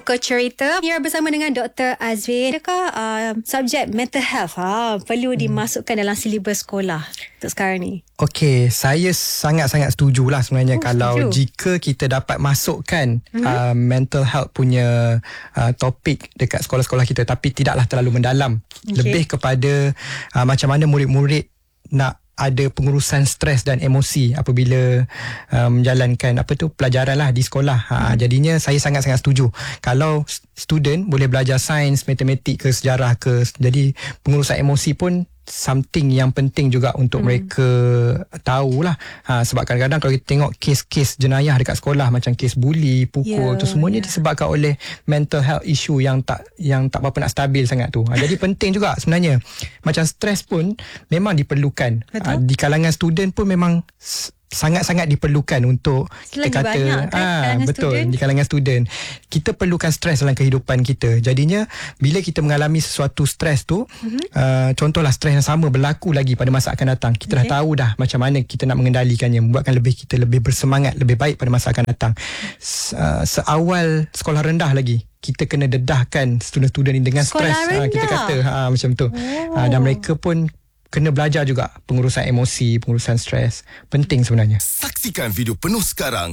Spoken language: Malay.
Pokok Cerita. Here bersama dengan Dr. Azwin. Adakah subjek mental health perlu dimasukkan dalam silibus sekolah untuk sekarang ni? Okey, saya sangat-sangat setuju lah sebenarnya kalau jika kita dapat masukkan mental health punya topik dekat sekolah-sekolah kita, tapi tidaklah terlalu mendalam. Lebih kepada macam mana murid-murid nak ada pengurusan stres dan emosi apabila menjalankan pelajaran lah di sekolah. Jadinya saya sangat-sangat setuju kalau student boleh belajar sains, matematik ke sejarah ke, jadi pengurusan emosi pun something yang penting juga untuk mereka tahulah. Sebab kadang-kadang kalau kita tengok kes-kes jenayah dekat sekolah, macam kes buli, pukul, tu semuanya disebabkan oleh mental health issue yang tak berapa nak stabil sangat tu. Jadi penting juga sebenarnya. Macam stres pun memang diperlukan. Di kalangan student pun memang sangat-sangat diperlukan untuk lagi kita kata betul student. Di kalangan student kita perlukan stres dalam kehidupan kita. Jadinya bila kita mengalami sesuatu stres tu, contohlah stres yang sama berlaku lagi pada masa akan datang, kita dah tahu dah macam mana kita nak mengendalikannya, membuatkan kita lebih bersemangat, lebih baik pada masa akan datang. Seawal sekolah rendah lagi kita kena dedahkan student-student ni dengan stres, kita kata macam tu. Dan mereka pun kena belajar juga pengurusan emosi, pengurusan stres. Penting sebenarnya. Saksikan video penuh sekarang